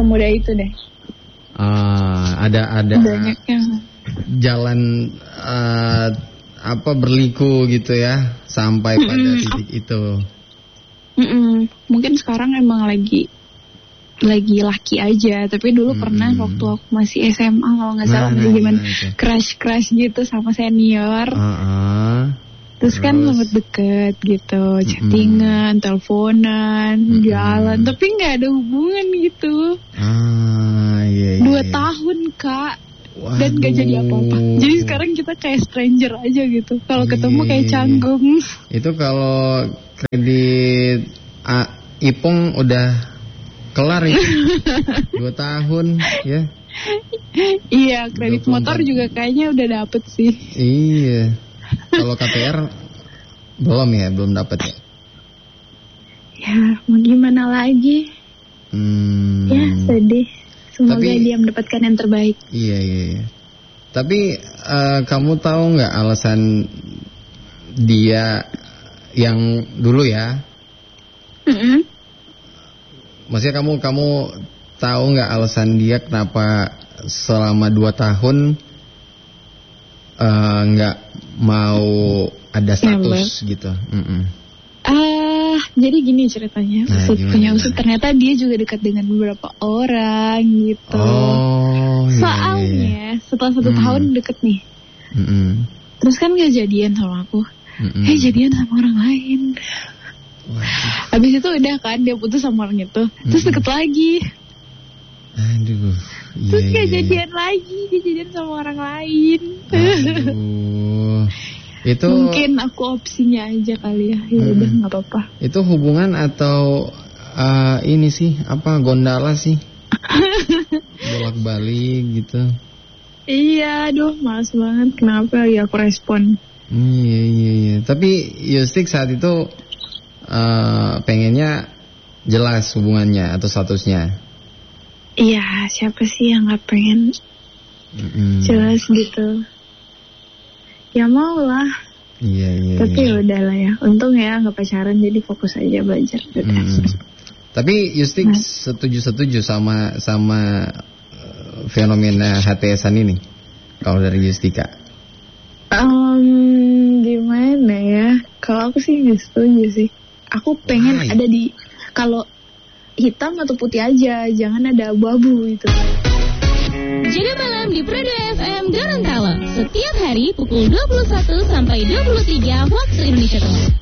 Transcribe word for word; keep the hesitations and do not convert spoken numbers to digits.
semudah itu deh. Uh, ada ada banyak yang jalan uh, apa berliku gitu ya sampai pada mm-mm. titik itu. Mm-mm. Mungkin sekarang emang lagi lagi laki aja, tapi dulu mm-mm. pernah waktu aku masih S M A kalau nggak salah nah, gimana nah, crush crush gitu sama senior. Uh-uh. Terus, Terus kan sempet deket gitu, chattingan, mm. teleponan, mm. jalan, tapi nggak ada hubungan gitu. Ah, iya, iya, Dua iya. tahun kak, Waduh. Dan nggak jadi apa-apa. Jadi sekarang kita kayak stranger aja gitu. Kalau iya, ketemu kayak canggung. Itu kalau kredit A, Ipung udah kelar ya, dua tahun ya. Iya, kredit motor juga kayaknya udah dapet sih. Iya. Kalau K P R belum ya, belum dapat ya. Ya, mau gimana lagi? Hmm. Ya, sedih. Semoga Tapi, dia mendapatkan yang terbaik. Iya, iya, iya. Tapi uh, kamu tahu nggak alasan dia yang dulu ya? Mm-mm. Maksudnya kamu kamu tahu nggak alasan dia kenapa selama dua tahun nggak uh, mau ada status ya, gitu? Ah, uh, jadi gini ceritanya. Nah, Usut punya usut ternyata dia juga dekat dengan beberapa orang gitu. Oh, soalnya iya. setelah satu hmm. tahun deket nih. Mm-mm. Terus kan gak jadian sama aku. Mm-mm. Eh jadian sama orang lain. Waduh. Habis itu udah kan dia putus sama orang itu. Terus deket mm-mm. lagi. Aduh. Iya, Terus gak iya, jadian iya. lagi, dia jadian sama orang lain. Aduh. Itu mungkin aku opsinya aja kali ya. Ya udah nggak apa-apa. Itu hubungan atau uh, ini sih apa gondala sih? Bolak-balik gitu. Iya, aduh males banget. Kenapa ya aku respon? Iya iya iya. Tapi Yustik saat itu uh, pengennya jelas hubungannya atau statusnya. Iya, siapa sih yang nggak pengen mm-hmm. jelas gitu? Ya mau lah. Iya iya. Tapi iya. udahlah ya. Untung ya nggak pacaran, jadi fokus aja belajar. Mm. Tapi Yustik nah. setuju-setuju sama sama uh, fenomena H T S-an ini. Kalau dari Yustika? Um, gimana ya? Kalau aku sih nggak setuju sih. Aku pengen Why? ada di kalau hitam atau putih aja, jangan ada abu-abu itu. Jaga malam di Prado F M Gorontalo setiap hari pukul dua puluh satu sampai dua puluh tiga waktu Indonesia Tengah.